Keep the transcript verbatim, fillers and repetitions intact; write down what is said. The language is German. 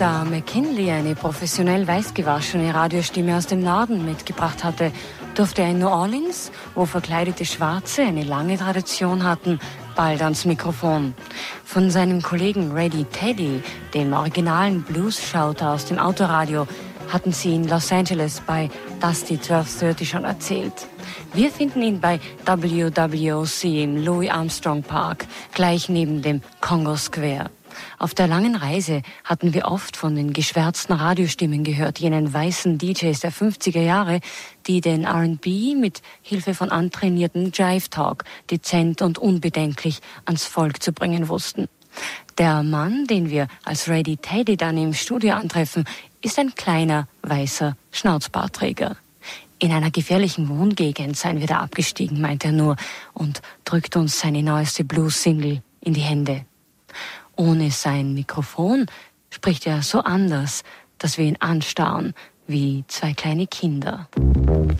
Da McKinley eine professionell weißgewaschene Radiostimme aus dem Norden mitgebracht hatte, durfte er in New Orleans, wo verkleidete Schwarze eine lange Tradition hatten, bald ans Mikrofon. Von seinem Kollegen Ready Teddy, dem originalen Blues-Schauter aus dem Autoradio, hatten sie in Los Angeles bei Dusty zwölf dreißig schon erzählt. Wir finden ihn bei W W O C im Louis Armstrong Park, gleich neben dem Congo Square. Auf der langen Reise hatten wir oft von den geschwärzten Radiostimmen gehört, jenen weißen D Js der fünfziger Jahre, die den R and B mit Hilfe von antrainiertem Jive-Talk dezent und unbedenklich ans Volk zu bringen wussten. Der Mann, den wir als Ready Teddy dann im Studio antreffen, ist ein kleiner, weißer Schnauzbartträger. In einer gefährlichen Wohngegend seien wir da abgestiegen, meint er nur, und drückt uns seine neueste Blues-Single in die Hände. Ohne sein Mikrofon spricht er so anders, dass wir ihn anstarren wie zwei kleine Kinder.